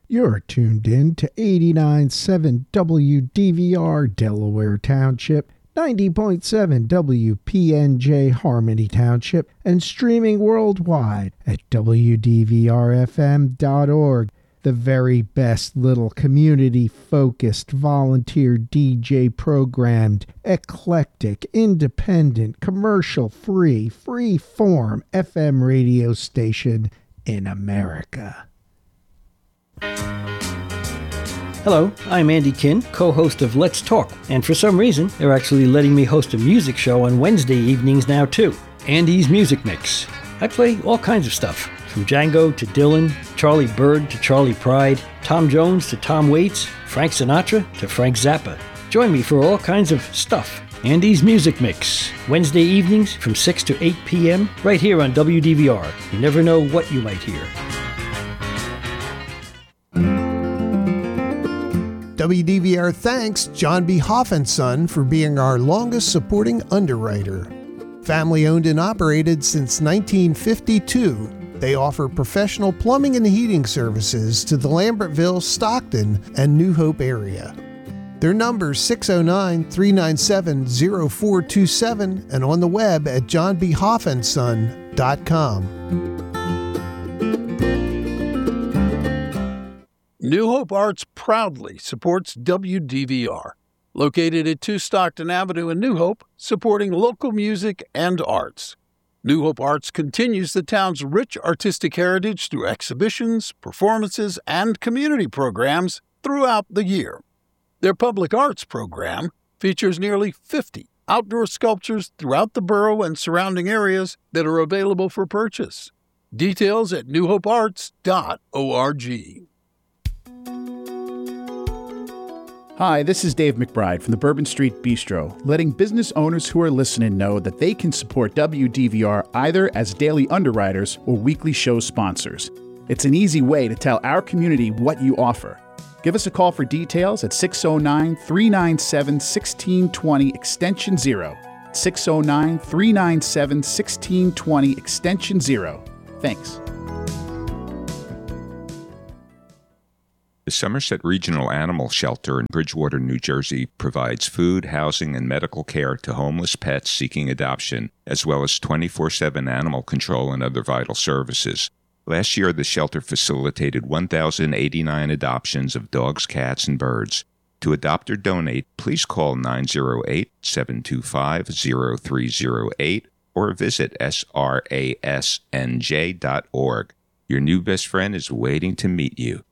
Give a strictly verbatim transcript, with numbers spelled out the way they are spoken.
You're tuned in to eighty-nine point seven W D V R Delaware Township, ninety point seven W P N J Harmony Township, and streaming worldwide at W D V R F M dot org. The very best little community-focused, volunteer D J programmed, eclectic, independent, commercial-free, free-form F M radio station in America. Hello, I'm Andy Kinn, co-host of Let's Talk, and for some reason, they're actually letting me host a music show on Wednesday evenings now too. Andy's Music Mix. I play all kinds of stuff, from Django to Dylan, Charlie Bird to Charlie Pride, Tom Jones to Tom Waits, Frank Sinatra to Frank Zappa. Join me for all kinds of stuff. Andy's Music Mix, Wednesday evenings from six to eight p.m. right here on W D V R. You never know what you might hear. W D V R thanks John B. Hoff and Son for being our longest supporting underwriter. Family owned and operated since nineteen fifty-two, they offer professional plumbing and heating services to the Lambertville, Stockton, and New Hope area. Their number is six oh nine, three nine seven, oh four two seven and on the web at john b hoff and son dot com. New Hope Arts proudly supports W D V R. Located at two Stockton Avenue in New Hope, supporting local music and arts. New Hope Arts continues the town's rich artistic heritage through exhibitions, performances, and community programs throughout the year. Their public arts program features nearly fifty outdoor sculptures throughout the borough and surrounding areas that are available for purchase. Details at new hope arts dot org. Hi, this is Dave McBride from the Bourbon Street Bistro, letting business owners who are listening know that they can support W D V R either as daily underwriters or weekly show sponsors. It's an easy way to tell our community what you offer. Give us a call for details at six oh nine, three nine seven, one six two zero extension zero. six oh nine, three nine seven, one six two zero extension zero. Thanks. The Somerset Regional Animal Shelter in Bridgewater, New Jersey provides food, housing, and medical care to homeless pets seeking adoption, as well as twenty-four seven animal control and other vital services. Last year, the shelter facilitated one thousand eighty-nine adoptions of dogs, cats, and birds. To adopt or donate, please call nine oh eight, seven two five, oh three oh eight or visit S R A S N J dot org. Your new best friend is waiting to meet you.